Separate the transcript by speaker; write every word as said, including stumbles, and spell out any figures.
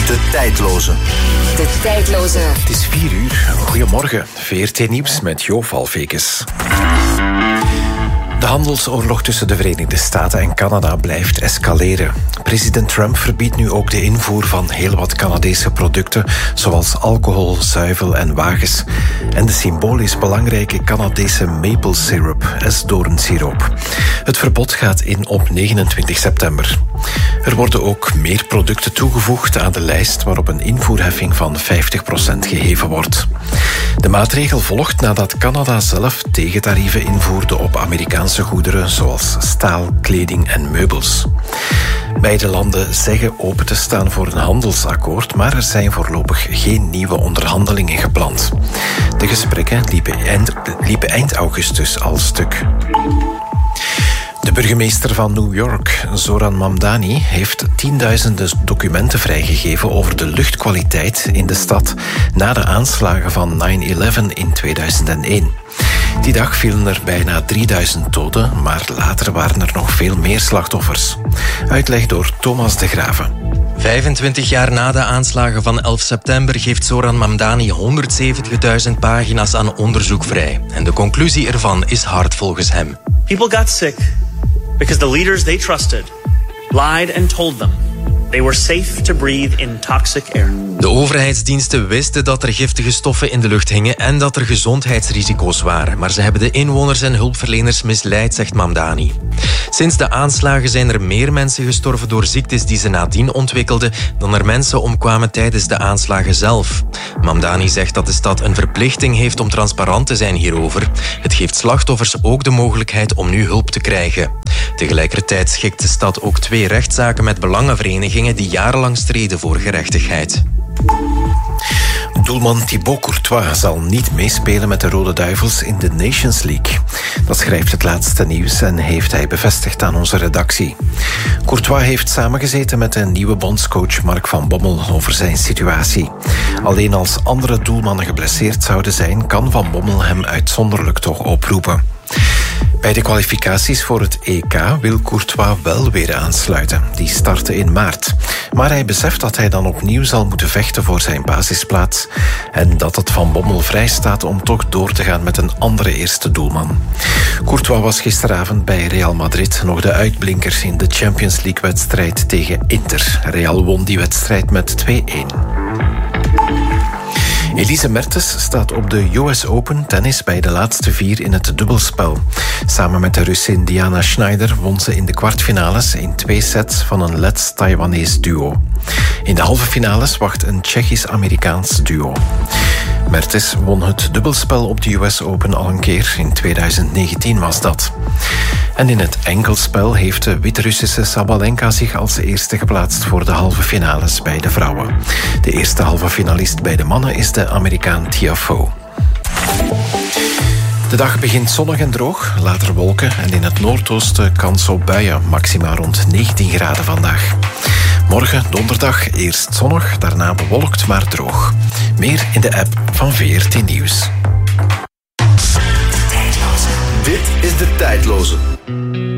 Speaker 1: De Tijdloze.
Speaker 2: De Tijdloze.
Speaker 3: Het is vier uur. Goedemorgen. V R T Nieuws met Jo Valvekes. De handelsoorlog tussen de Verenigde Staten en Canada blijft escaleren. President Trump verbiedt nu ook de invoer van heel wat Canadese producten, zoals alcohol, zuivel en wagens. En de symbolisch belangrijke Canadese maple syrup, esdoornsiroop. Het verbod gaat in op negenentwintig september. Er worden ook meer producten toegevoegd aan de lijst waarop een invoerheffing van vijftig procent geheven wordt. De maatregel volgt nadat Canada zelf tegentarieven invoerde op Amerikaanse goederen zoals staal, kleding en meubels. Beide landen zeggen open te staan voor een handelsakkoord, maar er zijn voorlopig geen nieuwe onderhandelingen gepland. De gesprekken liepen eind, liepen eind augustus al stuk. De burgemeester van New York, Zoran Mamdani, heeft tienduizenden documenten vrijgegeven over de luchtkwaliteit in de stad na de aanslagen van nine eleven in tweeduizend één. Die dag vielen er bijna drieduizend doden, maar later waren er nog veel meer slachtoffers. Uitleg door Thomas de Graven.
Speaker 4: vijfentwintig jaar na de aanslagen van elf september geeft Zoran Mamdani honderdzeventigduizend pagina's aan onderzoek vrij. En de conclusie ervan is hard volgens hem.
Speaker 5: People got sick because the leaders they trusted lied and told them they were safe to breathe in toxic air.
Speaker 4: De overheidsdiensten wisten dat er giftige stoffen in de lucht hingen en dat er gezondheidsrisico's waren. Maar ze hebben de inwoners en hulpverleners misleid, zegt Mamdani. Sinds de aanslagen zijn er meer mensen gestorven door ziektes die ze nadien ontwikkelden dan er mensen omkwamen tijdens de aanslagen zelf. Mamdani zegt dat de stad een verplichting heeft om transparant te zijn hierover. Het geeft slachtoffers ook de mogelijkheid om nu hulp te krijgen. Tegelijkertijd schikt de stad ook twee rechtszaken met belangenverenigingen die jarenlang streden voor gerechtigheid.
Speaker 3: Doelman Thibaut Courtois zal niet meespelen met de Rode Duivels in de Nations League. Dat schrijft het laatste nieuws en heeft hij bevestigd aan onze redactie. Courtois heeft samengezeten met de nieuwe bondscoach Mark van Bommel over zijn situatie. Alleen als andere doelmannen geblesseerd zouden zijn, kan Van Bommel hem uitzonderlijk toch oproepen. Bij de kwalificaties voor het E K wil Courtois wel weer aansluiten. Die starten in maart. Maar hij beseft dat hij dan opnieuw zal moeten vechten voor zijn basisplaats en dat het Van Bommel vrij staat om toch door te gaan met een andere eerste doelman. Courtois was gisteravond bij Real Madrid nog de uitblinker in de Champions League-wedstrijd tegen Inter. Real won die wedstrijd met twee-een. Elise Mertens staat op de U S Open tennis bij de laatste vier in het dubbelspel. Samen met de Russin Diana Schneider won ze in de kwartfinales in twee sets van een Lets-Taiwanees duo. In de halve finales wacht een Tsjechisch-Amerikaans duo. Mertens won het dubbelspel op de U S Open al een keer. In tweeduizend negentien was dat. En in het enkelspel heeft de Wit-Russische Sabalenka zich als eerste geplaatst voor de halve finales bij de vrouwen. De eerste halve finalist bij de mannen is de Amerikaan Tiafoe. De dag begint zonnig en droog, later wolken en in het noordoosten kans op buien, maxima rond negentien graden vandaag. Morgen, donderdag, eerst zonnig, daarna bewolkt maar droog. Meer in de app van V R T Nieuws.
Speaker 1: Dit is De Tijdloze.